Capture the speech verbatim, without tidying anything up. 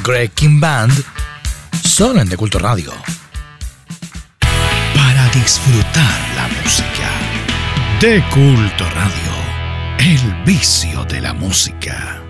Greg King Band, solo en De Culto Radio. Para disfrutar la música. De Culto Radio, el vicio de la música.